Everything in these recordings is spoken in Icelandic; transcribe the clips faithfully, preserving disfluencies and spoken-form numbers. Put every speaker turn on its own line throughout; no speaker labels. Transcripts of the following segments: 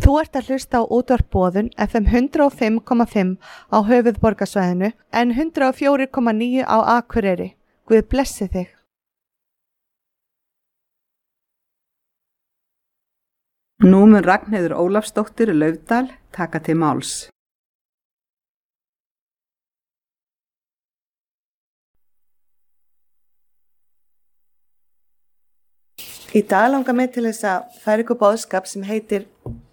Þú ert að hlusta á útvarp Boðun F M hundrað og fimm komma fimm á höfuðborgarsvæðinu en hundrað og fjögur komma níu á Akureyri. Guð blessi þig.
Nú mun Ragnheiður Ólafsdóttir Laufdal taka til máls.
Í dag langar mig til þess að færa ykkur boðskap sem heitir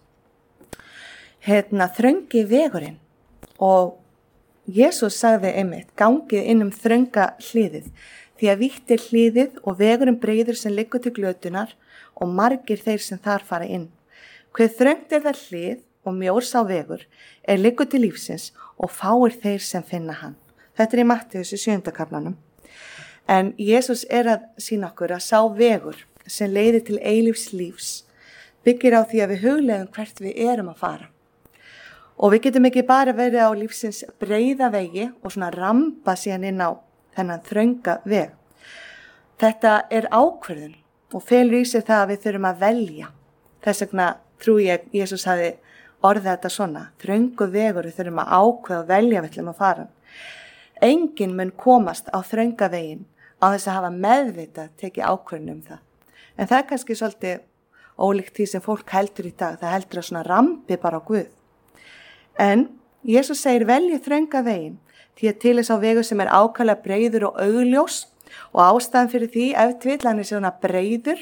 hérna, þröngi vegurinn, og Jesús sagði einmitt, gangið inn um þrönga hlíðið, því að vítt er hlíðið og vegurinn breiður sem liggur til glötunar og margir þeir sem þar fara inn. Hve þröngt er það hlíð og mjór sá vegur er liggur til lífsins og fáir þeir sem finna hann. Þetta er í Mattheus í sjöunda kaflanum. En Jesús er að sýna okkur að sá vegur sem leiðir til eilífs lífs byggir á því að við hugleiðum hvert við erum að fara. Og við getum ekki bara verið á lífsins breiða vegi og svona ramba síðan inn á þennan þrönga veg. Þetta er ákvörðun og felur í sig það að við þurfum að velja. Þess vegna trú ég Jesús hafi orðið þetta svona. Þröngu vegur, við þurfum að ákveða og velja við ætlum að fara. Enginn mun komast á þrönga veginn á þess að hafa meðvitað tekið ákvörðun um það. En það er kannski svolítið ólíkt því sem fólk heldur í dag. Það heldur að svona rambi bara á Guð. En Jesús segir velji þrönga veginn því að til þess á vegu sem er ákaflega breiður og augljós og ástæðan fyrir því ef til vill hann er svona breiður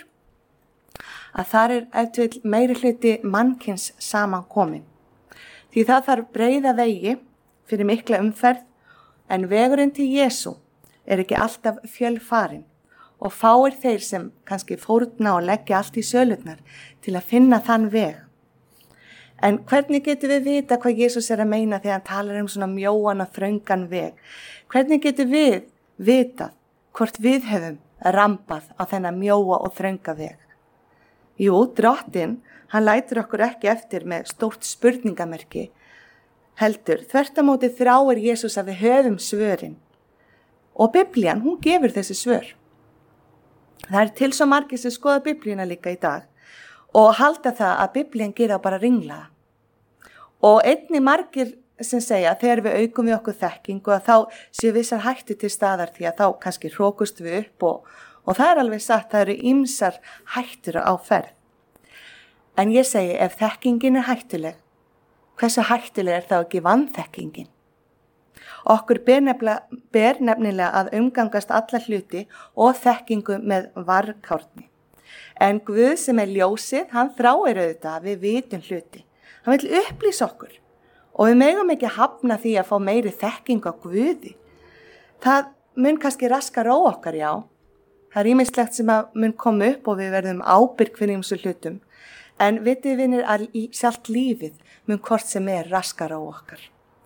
að þar er ef til vill meiri hluti mannkins saman komin. Því það þarf breiða vegi fyrir mikla umferð en vegurinn til Jesú er ekki alltaf fjölfarinn og fáir þeir sem kannski fórna og leggja allt í sölurnar til að finna þann veg. En hvernig getum við vita hvað Jesús er að meina þegar hann talar um svona mjóan og þröngan veg? Hvernig getum við vitað hvort við hefum rambað á þennan mjóa og þrönga veg? Jú, drottinn, hann lætur okkur ekki eftir með stórt spurningamerki. Heldur, þvert á móti þráir Jesús að við höfum svörin. Og Biblían, hún gefur þessi svör. Það er til svo margir sem skoða Biblíuna líka í dag og halda það að Biblían gera bara ringlaða. Og einnig margir sem segja að þegar við aukum við okkur þekkingu að þá séu vissar hættu til staðar því að þá kannski hrókust við upp og, og það er alveg satt, það eru ýmsar hættur á ferð. En ég segi ef þekkingin er hættuleg, hversu hættuleg er þá ekki vanþekkingin? Okkur ber nefnilega, ber nefnilega að umgangast alla hluti og þekkingu með varkárni. En Guð sem er ljósið, hann þráir auðvitað að við vitum hluti. Hann vil upplýsa okkur og við megum ekki hafna því að fá meiri þekkingu á Guði. Það mun kannski raska ró okkar, já. Það er ýmislegt sem að mun koma upp og við verðum ábyrg fyrir ýmsu hlutum. En vitið vinir að sjálft lífið mun hvort sem er raska ró okkar.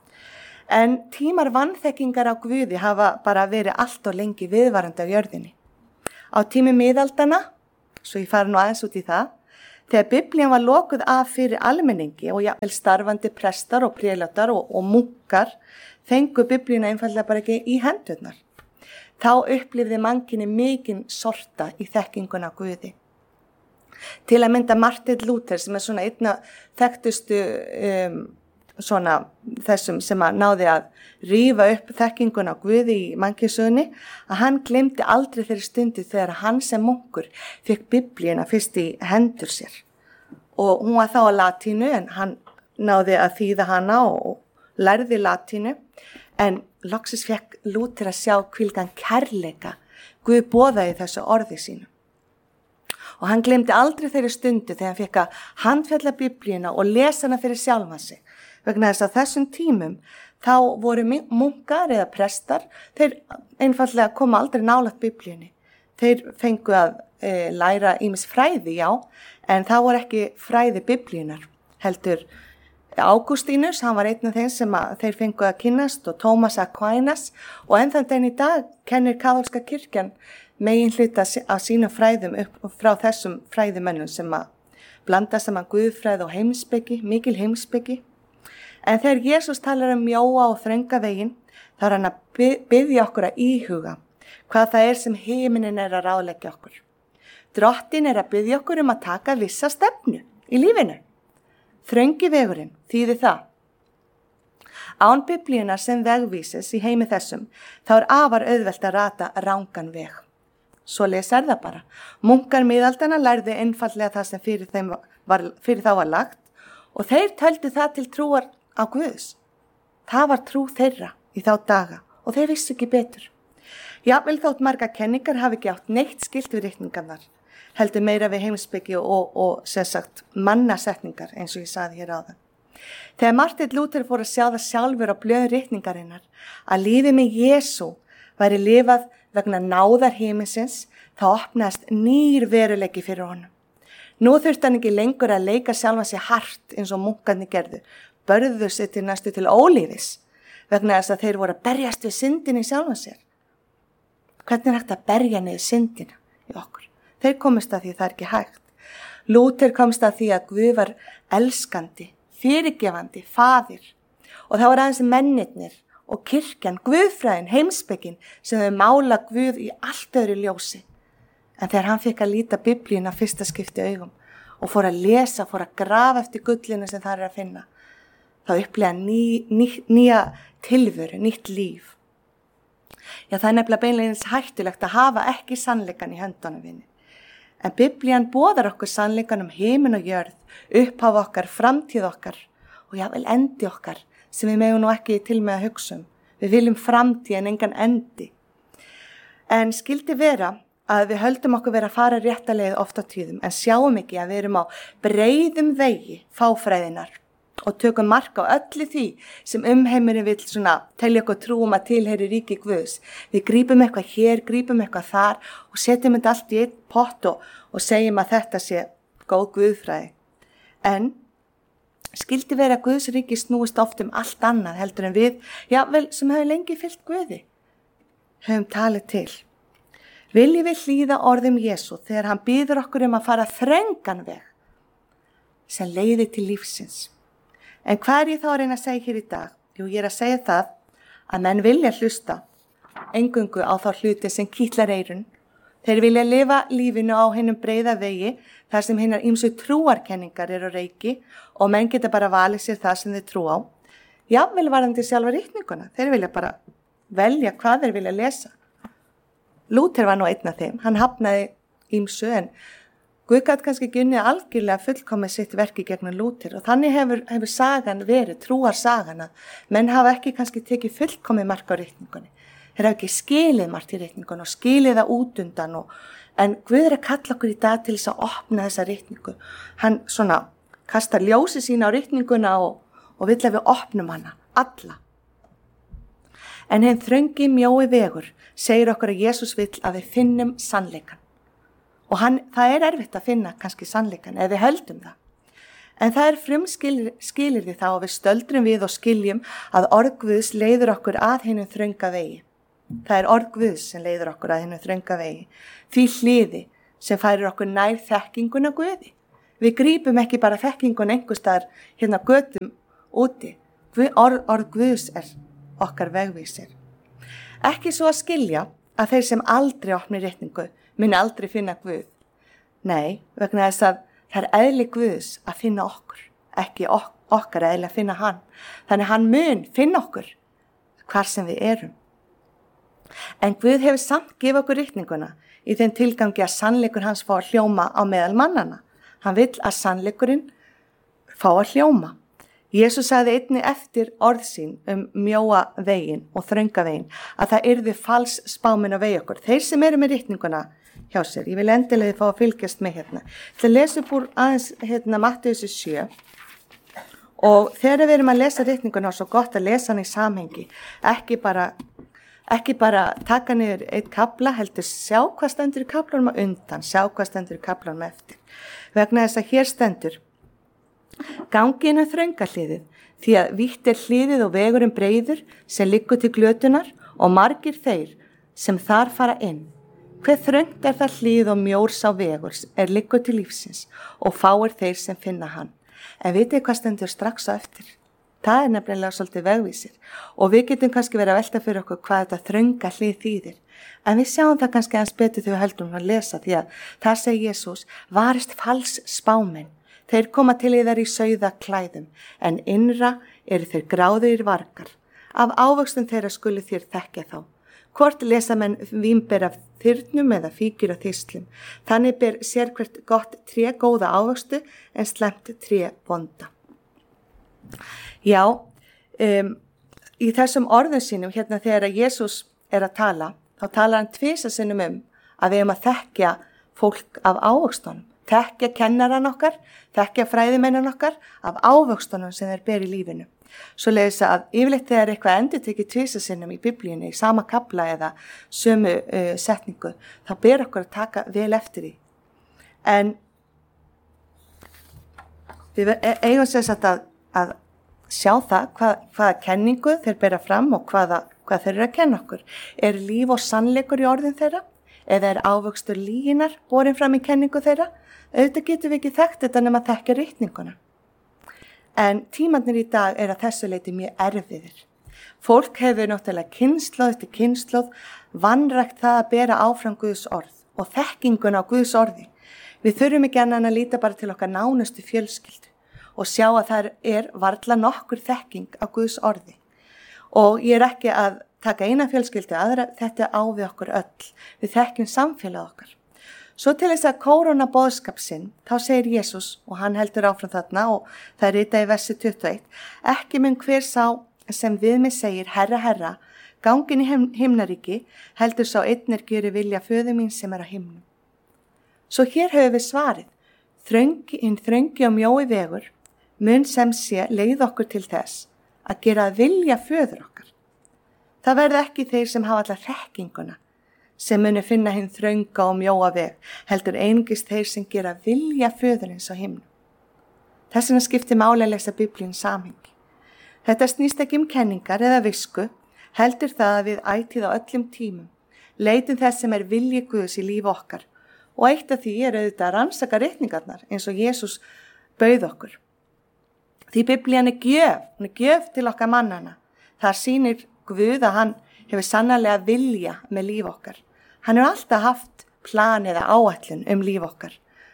En tímar vanþekkingar á Guði hafa bara verið allt og lengi viðvarandi á jörðinni. Á tími miðaldana, svo ég fara nú aðeins út í það, þegar Biblían var lokuð af fyrir almenningi og jafnvel starfandi prestar og prélátar og, og munkar fengu Biblíuna einfaldlega bara ekki í hendurnar. Þá upplifði mannkyni mikinn sorta í þekkinguna Guði. Til að mynda Martin Luther sem er svona einna þekktustu um, svona þessum sem að náði að rífa upp þekkinguna á Guði í mannkynssögunni, að hann glemdi aldrei þeirri stundu þegar hann sem munkur fekk Biblíuna fyrst í hendur sér. Og hún var þá á latínu en hann náði að þýða hana og lærði latínu, en loksins fekk Lúther að sjá hvílíkan kærleika Guð boðaði þessu orði sínu. Og hann glemdi aldrei þeirri stundu þegar hann fekk að handfjalla Biblíuna og lesa hana fyrir sjálfan sig. Vegna þess að þessum tímum þá voru munkar eða prestar, þeir einfallega koma aldrei nálægt Biblíunni. Þeir fengu að e, læra ýmis fræði, já, en það voru ekki fræði Biblíunar. Heldur Ágústínus, hann var einn af þeim sem að þeir fengu að kynnast og Tómas Aquinas og enn þann daginn í dag kennir kaþólska kirkjan megin hluta af sínum fræðum upp frá þessum fræðimönnum sem að blanda saman guðfræði og heimspeki, mikil heimspeki. En þegar Jesús talar um mjóa og þrönga veginn, þá er hann að biðja okkur að íhuga hvað það er sem himinin er að ráðleggja okkur. Drottinn er að biðja okkur um að taka vissa stefnu í lífinu. Þröngi vegurinn, þýðir það. Án biblíunar sem vegvísis í heimi þessum, þá er afar auðvelt að rata rangan veg. Svo lesa er það bara. Munkar miðaldana lærði einfallega það sem fyrir, þeim var, fyrir þá var lagt og þeir töldu það til trúar á Guðs. Það var trú þeirra í þá daga og þeir vissu ekki betur. Jafnvel þótt marga kenningar hafi ekki átt neitt skilt við ritningarnar, heldur meira við heimspeki og, og sem sagt mannasetningar eins og ég saði hér áðan. Þegar Martin Luther fór að sjá það sjálfur á blöðum ritningarinnar að lífið með Jesú væri lifað vegna náðar himinsins, þá opnaðist nýr veruleiki fyrir honum. Nú þurfti hann ekki lengur að leika sjálfa sig hart eins og munkarnir gerðu, börðu sig til næstu til ólífis vegna þess að þeir voru að berjast við syndina í sjálfa sér. Hvernig er hægt að berja niður syndina í okkur? Þeir komist að því það er ekki hægt. Luther komst að því að Guð var elskandi, fyrirgefandi, faðir og það var aðeins mennirnir og kirkjan, Guðfræðin, heimspekin sem þau mála Guð í allt öðru ljósi. En þegar hann fikk að líta biblíuna fyrsta skipti augum og fór að lesa, fór að grafa eftir gullinu sem það er að finna, þá upplega ný, ný, nýja tilveru, nýtt líf. Já, það er nefnilega beinlegins hættulegt að hafa ekki sannleikan í höndunum vinni. En biblían boðar okkur sannleikan um himin og jörð, upphaf okkar, framtíð okkar og jável endi okkar sem við megum nú ekki til með að hugsa um. Við viljum framtíð en engan endi. En skildi vera að við höldum okkur vera að fara rétta leið oft á tíðum en sjáum ekki að við erum á breiðum vegi fáfræðinar og tökum mark á öllu því sem umheimurinn vill svona telja okkur trúum að tilheyri ríki Guðs. Við grípum eitthvað hér, grípum eitthvað þar og setjum þetta allt í einn pott og, og segjum að þetta sé góð Guðfræði. En skildi vera að Guðs ríki snúist oft um allt annað heldur en við, jável sem hefur lengi fylgt Guði, höfum talið til. Viljum við hlýða orðum Jesú þegar hann býður okkur um að fara þröngan veg sem leiðir til lífsins. En hvað er ég þá að reyna að segja hér í dag? Jú, ég er að segja það að menn vilja hlusta eingöngu á þá hluti sem kitlar eyrun. Þeir vilja lifa lífinu á hinum breiða vegi þar sem hinnar ýmsu trúarkenningar eru á reiki og menn geta bara valið sér það sem þeir trú á. Jafnvel varðandi sjálfa ritninguna. Þeir vilja bara velja hvað þeir vilja lesa. Luther var nú einn af þeim. Hann hafnaði ýmsu en Guð gat kannski ekki unnið algjörlega fullkomið sitt verki gegnum Luther og þannig hefur, hefur sagan verið, trúar sagan að menn hafa ekki kannski tekið fullkomið mark á ritningunni. Þeir hafa ekki skilið margt í ritningunni og skilið það út undan og, en Guð er að kalla okkur í dag til þess að opna þessa ritningu. Hann svona kastar ljósi sína á ritninguna og, og vill að við opnum hana, alla. En hinn þröngi mjói vegur segir okkur að Jesús vill að við finnum sannleikan. Og hann, það er erfitt að finna kannski sannleikan ef við höldum það. En það er frumskilyrði þá að við stöldrum við og skiljum að orð Guðs leiður okkur að hinum þrönga vegi. Það er orð Guðs sem leiður okkur að hinum þrönga vegi. Því hliði sem færir okkur nær þekkinguna Guði. Við grípum ekki bara þekkingun einhvers staðar hérna götum úti. Orð, orð Guðs er okkar vegvísir. Ekki svo að skilja að þeir sem aldrei opni ritningu muni aldrei finna Guð. Nei, vegna þess að það er eðli Guðs að finna okkur, ekki ok- okkar eðli að finna hann. Þannig hann mun finna okkur hvar sem við erum. En Guð hefur samt gefið okkur ritninguna í þeim tilgangi að sannleikur hans fá að hljóma á meðal mannana. Hann vill að sannleikurinn fá að hljóma. Jesús sagði einnig eftir orð sín um mjóa veginn og þrönga veginn að það yrði fals spáminn á vegi okkur. Þeir sem eru með ritninguna hjá sér, ég vil endilega fá að fylgjast með hérna. Það lesa upp úr aðeins hérna Mattheus sjö og þegar við erum að lesa ritninguna er svo gott að lesa hann í samhengi, ekki bara, ekki bara taka niður eitt kafla, heldur sjá hvað stendur í kaflanum á undan, sjá hvað stendur í kaflanum eftir. Vegna þess að hér stendur gangi inn á þrönga hliðið, því að vítt er hliðið og vegurinn breiður sem liggur til glötunar og margir þeir sem þar fara inn. Hve þröngt er það hlið og mjór sá vegur er liggur til lífsins og fáir þeir sem finna hann. En vitið hvað stendur strax á eftir? Það er nefnilega svolítið vegvísir og við getum kannski verið að velta fyrir okkur hvað þetta þrönga hlið þýðir. En við sjáum það kannski aðeins betur þegar við höldum að lesa því að það segir Jesús varist fals spámenn. Þeir koma til yðar í sauða klæðum, en innra eru þeir gráðugir vargar. Af ávöxtum þeirra skulu þér þekkja þá. Hvort lesa menn vínber af þyrnum eða fíkjur af þyslum. Þannig ber sérhvert gott tré góða ávöxtu en slæmt tré vonda. Já, um, í þessum orðum sínum, hérna þegar Jesús er að tala, þá talar hann tvisa sinnum um að við erum að þekkja fólk af ávöxtunum. Þekkja kennaran okkar, þekkja fræðimennan okkar af ávöxtunum sem þeir ber í lífinu. Svo leiðis að yfirleitt þegar eitthvað endur tekið tvisa sinnum í biblíunni, í sama kafla eða sömu uh, setningu, þá ber okkur að taka vel eftir því. En við eigum sér satt að, að sjá það hvað, hvaða kenningu þeir bera fram og hvaða, hvað þeir eru að kenna okkur. Er líf og sannleikur í orðin þeirra? Eða er ávöxtur lyginnar borin fram í kenningu þeirra? Auðvitað getum við ekki þekkt þetta nema að þekkja ritninguna. En tímarnir í dag er að þessu leyti mjög erfiðir. Fólk hefur náttúrulega kynslóð eftir kynslóð vanrækt það að bera áfram Guðs orð og þekkinguna á Guðs orði. Við þurfum ekki annan að líta bara til okkar nánustu fjölskyldu og sjá að það er varla nokkur þekking á Guðs orði. Og ég er ekki að taka eina fjölskyldu aðra, þetta á við okkur öll. Við þekkjum samfélag okkar. Svo til þess að kóróna boðskap sinn, þá segir Jesús, og hann heldur áfram þarna og það er ritað í versi tuttugu og eitt, ekki mun hver sá sem við mig segir, herra, herra, gangin í him himnaríki, heldur sá einnir gjöri vilja föður mín sem er á himnum. Svo hér höfum við svarið, þröngi, hinn þröngi og mjói vegur, mun sem sé leið okkur til þess að gera að vilja föður okkar. Það verði ekki þeir sem hafa allar þekkinguna, sem muni finna hinn þrönga og mjóa veg, heldur einungis þeir sem gera vilja föðurins á himnum. Þess vegna skiptir máli að lesa Biblíun samhengi. Þetta snýst ekki um kenningar eða visku, heldur það að við ætíð á öllum tímum, leitum þess sem er vilji Guðs í lífi okkar, og eitt af því er auðvitað að rannsaka ritningarnar eins og Jesús bauð okkur. Því Biblían er gjöf, hún er gjöf til okkar mannana. Það sýnir Guð að hann hefur sannarlega vilja með líf okkar. Hann hefur alltaf haft plan eða áætlun um líf okkar.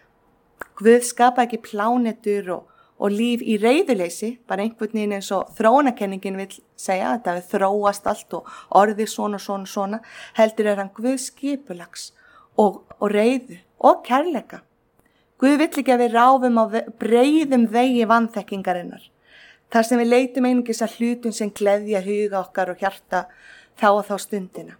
Guð skapa ekki plánetur og, og líf í reiðuleysi, bara einhvern veginn eins og þróunarkenningin vil segja, þetta við þróast allt og orðið svona, svona, svona, heldur er hann Guð skipulags og, og reiðu og kærleika. Guð vill ekki að við ráfum á breiðum vegi vanþekkingarinnar, þar sem við leitum einungis að hlutum sem gleðja huga okkar og hjarta þá og þá stundina,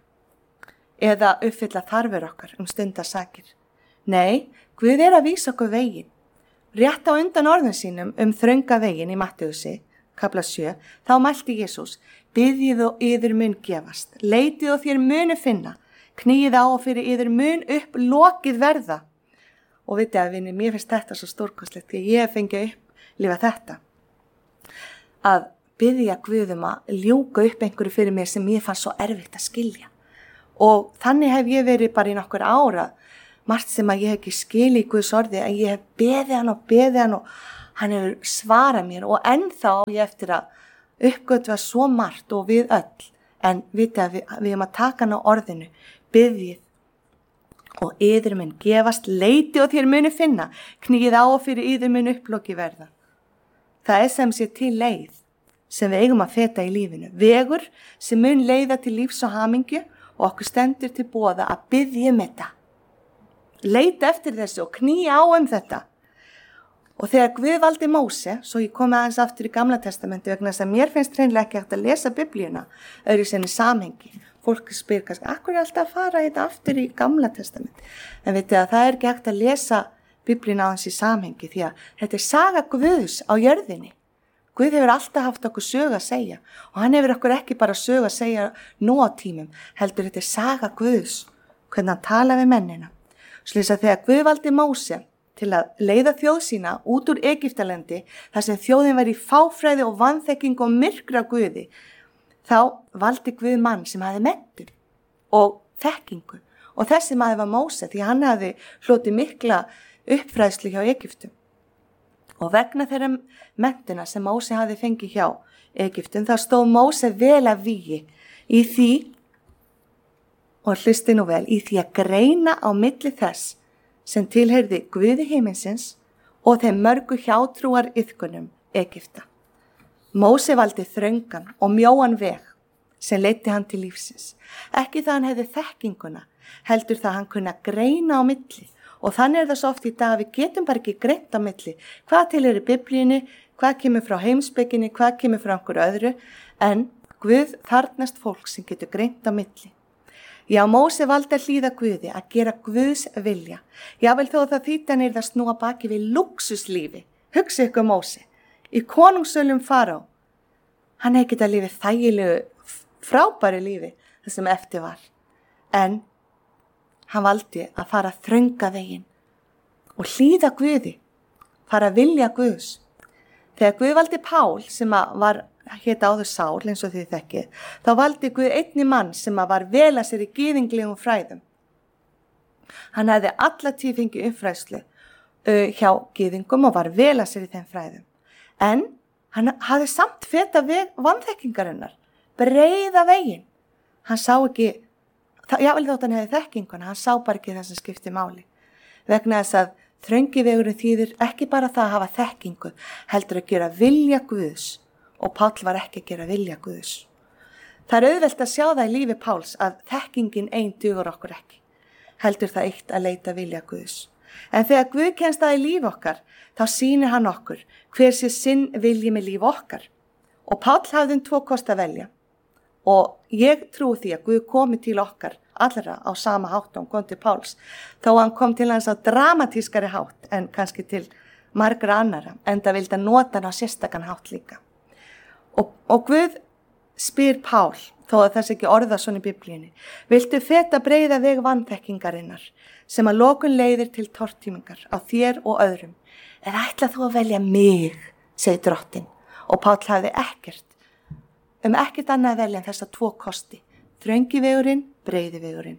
eða uppfylla þarfir okkar um stundasakir. Nei, Guð er að vísa okkur veginn. Rétt á undan orðum sínum um þrönga veginn í Mattheusi, kafla sjö, þá mælti Jesús, biðjið og yður mun gefast, leitið og þér munu finna, knýið á og fyrir yður mun upp lokið verða. Og vitið að vinni, mér finnst þetta svo stórkostlegt, því ég fengi að upplifa þetta. Að biðja Guðum að ljúka upp einhverju fyrir mér sem ég fann svo erfitt að skilja. Og þannig hef ég verið bara í nokkur ára, margt sem að ég hef ekki skilið í Guðs orði, að ég hef beðið hann og beðið hann og hann hefur svarað mér og ennþá ég eftir að uppgötva svo margt og við öll, en vitið að við, við erum að taka hann á orðinu, biðjið og yður mun gefast, leiti og þér muni finna, knýið á og fyrir yður mun upploki verða. Það er sem sé til leið sem við eigum að feta í lífinu, vegur sem mun leiða til lífs og hamingju og okkur stendur til boða að biðja um þetta. Leita eftir þessu og knýja á um þetta. Og þegar Guð valdi Móse, svo ég kom aðeins aftur í Gamla testamenti vegna þess að mér finnst hreinlega ekki hægt að lesa Biblíuna öðru sinni samhengi. Fólk spyr kannski, akkur er alltaf að fara þetta aftur í Gamla testamenti? En veitu að það er ekki hægt að lesa Biblíuna aðeins í samhengi því að þetta er saga Guðs á jörðinni. Guð hefur alltaf haft okkur sögu að segja og hann hefur okkur ekki bara sögu að segja nú á tímum, heldur þetta er saga Guðs, hvernig hann tala við mennina. Slýs að þegar Guð valdi Móse til að leiða þjóð sína út úr Egyptalendi, þar sem þjóðin var í fáfræði og vanþekkingu og myrkra Guði, þá valdi Guð mann sem hafði menntun og þekkingu og þessi maður var Móse því hann hafði hlotið mikla uppfræðslu hjá Egyptum. Og vegna þeirra menntuna sem Móse hafði fengið hjá Egyptum, þá stóð Móse vel að vígi í því, og hlusti nú vel, í því að greina á milli þess sem tilheyrði Guði himinsins og þeim mörgu hjátrúar iðkunum Egypta. Móse valdi þröngan og mjóan veg sem leiddi hann til lífsins. Ekki það hann hefði þekkinguna, heldur það hann kunna greina á milli. Og þannig er það svo oft í dag að við getum bara ekki greint á milli. Hvað til er í biblíunni, hvað kemur frá heimspekinni, hvað kemur frá einhverju öðru, en Guð þarnast fólk sem getur greint á milli. Já, Móse valdi að hlýða Guði, að gera Guðs vilja. Jável þó það þýddi hann yrði að snúa baki við lúxuslífi. Hugsa ykkur Móse, í konungsölum Faró. Hann hefði getað lífið þægilegu, frábæru lífi, það sem eftir var. En hann valdi að fara þrönga veginn og hlýða Guði, fara að vilja Guðs. Þegar Guð valdi Pál, sem var hét áður Sál, eins og þið þekkið, þá valdi Guð einni mann sem var vel að sér í gyðinglegum fræðum. Hann hefði alla tíð fengið uppfræðslu uh, hjá gyðingum og var vel að sér í þeim fræðum. En hann hafði samt feta veg vanþekkingarinnar, breiða veginn. Hann sá ekki, jável þótt hann hefði þekkinguna, hann sá bara ekki það sem skipti máli. Vegna þess að þröngi vegurinn þýðir ekki bara það að hafa þekkingu, heldur að gera vilja Guðs. Og Páll var ekki að gera vilja Guðs. Það er auðvelt að sjá það í lífi Páls að þekkingin ein dugur okkur ekki. Heldur það eitt að leita vilja Guðs. En þegar Guð kemst það í lífi okkar, þá sýnir hann okkur hver sé sinn vilji með lífi okkar. Og Páll hafði um tvo kost að velja. Og ég trú því að Guð komi til okkar allra á sama hátt og hann kom til Páls. Þó hann kom til hans á dramatískari hátt en kannski til margra annara. En það vildi að nota hann á sérstakann hátt líka. Og, og Guð spyr Pál, þó að það sé ekki orða svona í biblíunni, viltu feta breiða veg vanþekkingarinnar sem að lokun leiðir til tortímingar á þér og öðrum, eða ætla þú að velja mig, segir drottinn. Og Pál hafði ekkert, um ekkert annað að velja en þessa tvo kosti, þröngi vegurinn, breiði vegurinn.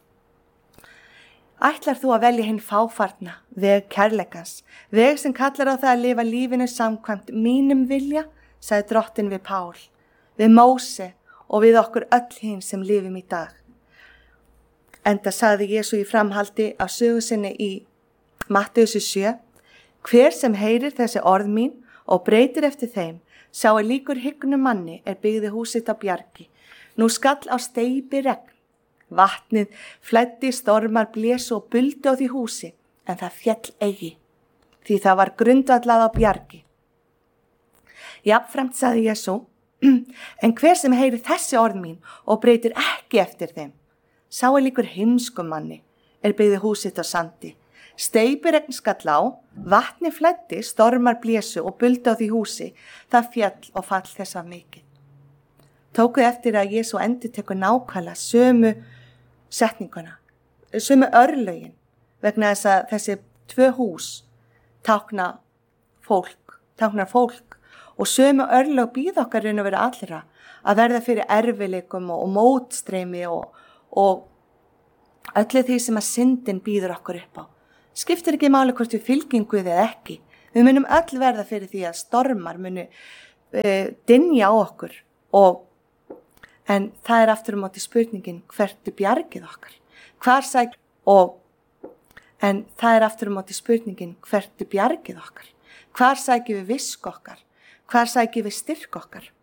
Ætlar þú að velja hinn fáfarna, veg kærleikans, veg sem kallar á það að lifa lífinu samkvæmt mínum vilja, sagði drottinn við Pál, við Móse og við okkur öll hinn sem lifum í dag. Enda sagði Jesú í framhaldi af sögu sinni í Mattheus sjö, hver sem heyrir þessi orð mín og breytir eftir þeim, sá er líkur hyggnum manni er byggði húsitt á bjargi. Nú skall á steypi regn, vatnið flæddi, stormar blésu og buldi á því húsi, en það féll eigi, því það var grundvallað á bjargi. Jafnframt sagði Jesú, en hver sem heyrir þessi orð mín og breytir ekki eftir þeim, sá er líkur heimskum manni, er byggði húsitt á sandi. Steypiregn skall á, vatni flæddi, stormar blésu og buldi á því húsi, það fjall og fall þess af mikið. Tókuð eftir að Jesú endurtekur nákvæmlega sömu setninguna, sömu örlögin, vegna þess að þessi tvö hús tákna fólk, táknar fólk, og sömu örlög býð okkar raun og vera allra að verða fyrir erfileikum og, og mótstreymi og, og öllu því sem að syndin býður okkur upp á. Skiptir ekki máli hvort við fylgjum Guði eða ekki. Við munum öll verða fyrir því að stormar munu uh, dynja á okkur. Og, en það er aftur á móti spurningin hvert er bjargið okkar. Hvar sæk, og, en það er aftur á móti spurningin hvert er bjargið okkar. Hvar sækjum við visk okkar? Hvar sækjum við styrk okkar?